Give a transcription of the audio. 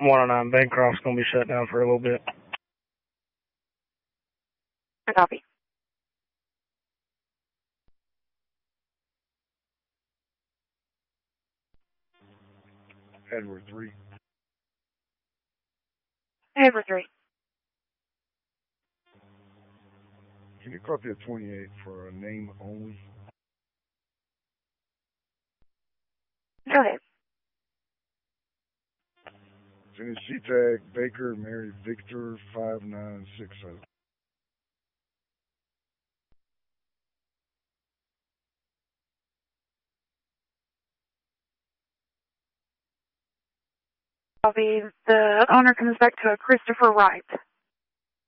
109 Bancroft's going to be shut down for a little bit. Copy. Edward 3. Edward 3. Can you copy at 28 for a name only? Go ahead. Finish G-Tag, Baker, Mary, Victor, 5960. Copy. The owner comes back to a Christopher Wright.